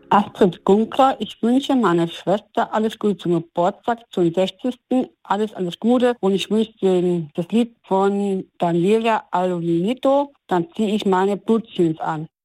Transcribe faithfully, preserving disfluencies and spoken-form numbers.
Astrid Gunkler, ich wünsche meiner Schwester alles Gute zum Geburtstag, zum sechzigsten Alles, alles Gute. Und ich wünsche den- das Lied von Daniela Alonito, dann ziehe ich meine Blutjeans an.